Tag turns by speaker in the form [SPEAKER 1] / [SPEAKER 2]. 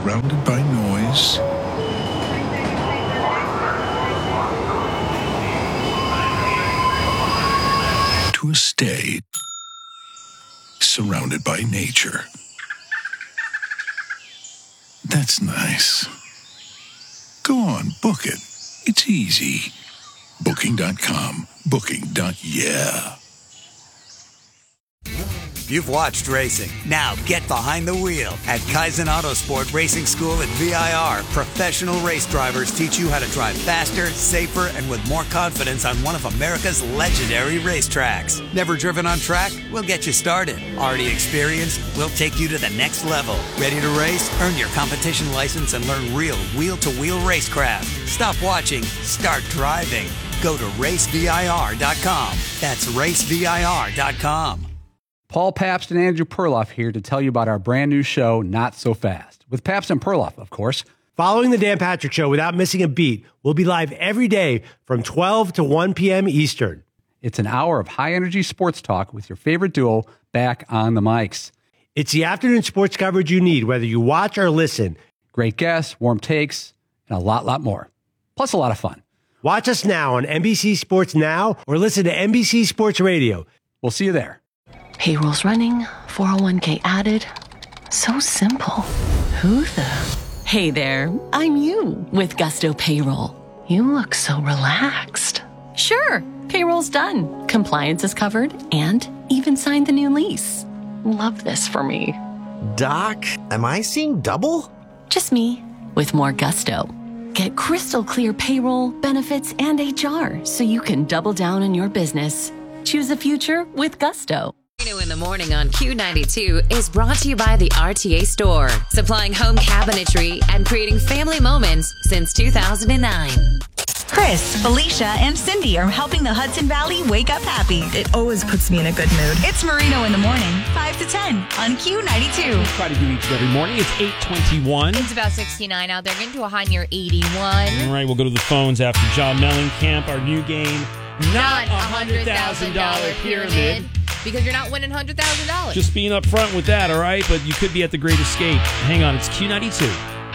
[SPEAKER 1] surrounded by noise, to a stay surrounded by nature. That's nice. Go on, book it. It's easy. Booking.com. Booking.yeah.
[SPEAKER 2] You've watched racing. Now get behind the wheel. At Kaizen Autosport Racing School at VIR, professional race drivers teach you how to drive faster, safer, and with more confidence on one of America's legendary racetracks. Never driven on track? We'll get you started. Already experienced? We'll take you to the next level. Ready to race? Earn your competition license and learn real wheel-to-wheel racecraft. Stop watching. Start driving. Go to racevir.com. That's racevir.com.
[SPEAKER 3] Paul Pabst and Andrew Perloff here to tell you about our brand new show, Not So Fast, with Pabst and Perloff, of course.
[SPEAKER 4] Following the Dan Patrick Show without missing a beat, we'll be live every day from 12 to 1 p.m. Eastern.
[SPEAKER 3] It's an hour of high-energy sports talk with your favorite duo back on the mics.
[SPEAKER 4] It's the afternoon sports coverage you need, whether you watch or listen.
[SPEAKER 3] Great guests, warm takes, and a lot more. Plus a lot of fun.
[SPEAKER 4] Watch us now on NBC Sports Now or listen to NBC Sports Radio.
[SPEAKER 3] We'll see you there.
[SPEAKER 5] Payroll's running, 401k added. So simple. Who the? Hey there, I'm you with Gusto Payroll. You look so relaxed. Sure, payroll's done. Compliance is covered and even signed the new lease. Love this for me.
[SPEAKER 6] Doc, am I seeing double?
[SPEAKER 5] Just me with more Gusto. Get crystal clear payroll, benefits, and HR so you can double down on your business. Choose the future with Gusto.
[SPEAKER 7] In the morning on Q92 is brought to you by the RTA Store, supplying home cabinetry and creating family moments since 2009.
[SPEAKER 8] Chris, Felicia, and Cindy are helping the Hudson Valley wake up happy. It always puts me in a good mood. It's Marino in the morning, 5 to 10 on Q92.
[SPEAKER 9] Try to do each and every morning. It's 8:21.
[SPEAKER 10] It's about 69 out there. Getting to a high near 81.
[SPEAKER 9] All right, we'll go to the phones after John Mellencamp, our new game.
[SPEAKER 10] Not $100,000 pyramid. Because you're not winning $100,000.
[SPEAKER 9] Just being up front with that, all right? But you could be at the Great Escape. Hang on, it's Q92.